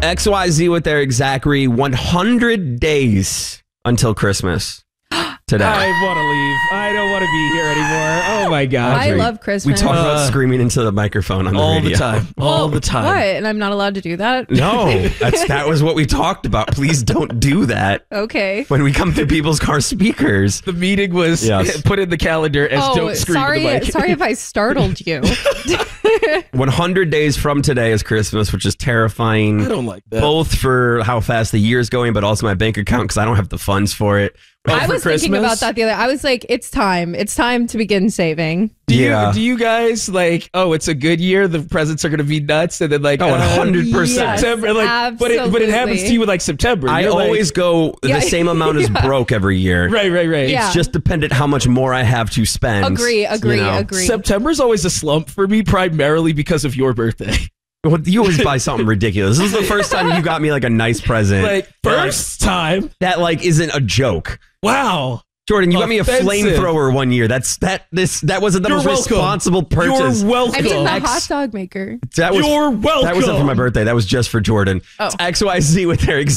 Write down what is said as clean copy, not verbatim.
XYZ with their exactly 100 days until Christmas today. I want to leave. I don't want to be here anymore. Oh my God. I love Christmas. We talk about screaming into the microphone on the all radio. the time. All the time. What? And I'm not allowed to do that? No, that was what we talked about. Please don't do that Okay. when we come through people's car speakers. The meeting was put in the calendar as don't scream in the mic. Sorry if I startled you. 100 days from today is Christmas, which is terrifying. I don't like that. Both for how fast the year's going, but also my bank account because I don't have the funds for it. I was thinking about that the other. I was like, it's time. It's time to begin saving. Do you guys like? Oh, it's a good year. The presents are going to be nuts, and then like 100%. September. Like, but it happens to you with like September. I always go the same amount as broke every year. Right. It's just dependent how much more I have to spend. Agree. September's always a slump for me, primarily because of your birthday. Well, you always buy something ridiculous. This is the first time you got me like a nice present. Like first time that like isn't a joke. Wow. Jordan, you got me a flamethrower one year. That wasn't the most responsible purchase. You're welcome. I mean, the hot dog maker. You're welcome. That wasn't for my birthday. That was just for Jordan. Oh. It's XYZ with their